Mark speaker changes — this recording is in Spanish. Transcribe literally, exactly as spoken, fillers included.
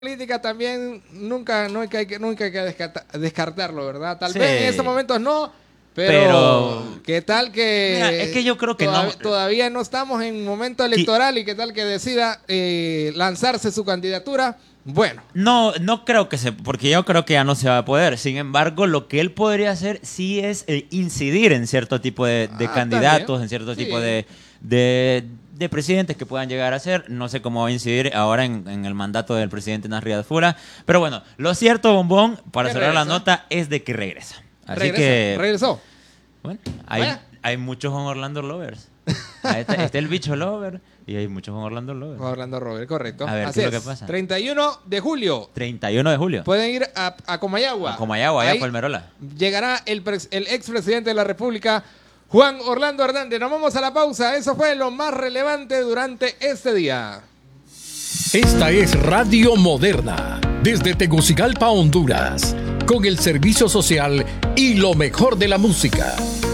Speaker 1: política también nunca, no hay que, nunca hay que descarta, descartarlo, ¿verdad? Tal
Speaker 2: Sí.
Speaker 1: vez en estos momentos no, pero,
Speaker 2: Pero
Speaker 1: ¿qué tal que,
Speaker 2: mira, es que yo creo que
Speaker 1: todav-
Speaker 2: no.
Speaker 1: todavía no estamos en momento electoral y qué tal que decida eh, lanzarse su candidatura? Bueno.
Speaker 2: No, no creo que se, porque yo creo que ya no se va a poder. Sin embargo, lo que él podría hacer sí es eh, incidir en cierto tipo de, de
Speaker 1: Ah,
Speaker 2: candidatos,
Speaker 1: también.
Speaker 2: en cierto
Speaker 1: Sí.
Speaker 2: tipo de, de, de presidentes que puedan llegar a ser. No sé cómo va a incidir ahora en, en el mandato del presidente Nasri Fura. Pero bueno, lo cierto, Bombón, para
Speaker 1: Que
Speaker 2: cerrar la
Speaker 1: regresa.
Speaker 2: nota, es de que regresa. Así
Speaker 1: Regresa,
Speaker 2: que,
Speaker 1: regresó.
Speaker 2: bueno, hay,
Speaker 1: Vaya.
Speaker 2: hay muchos con Orlando Lovers. Ahí está, está el bicho Lover y hay muchos con Orlando Lovers.
Speaker 1: Orlando Robert, correcto.
Speaker 2: A ver,
Speaker 1: Así
Speaker 2: ¿qué es lo
Speaker 1: es.
Speaker 2: que pasa?
Speaker 1: treinta y uno de julio.
Speaker 2: treinta y uno de julio.
Speaker 1: Pueden ir a, a Comayagua.
Speaker 2: A Comayagua, allá
Speaker 1: Ahí
Speaker 2: por Almerola.
Speaker 1: llegará el, pres- el expresidente de la República, Juan Orlando Hernández. Nos vamos a la pausa. Eso fue lo más relevante durante este día.
Speaker 3: Esta es Radio Moderna, desde Tegucigalpa, Honduras, con el servicio social y lo mejor de la música.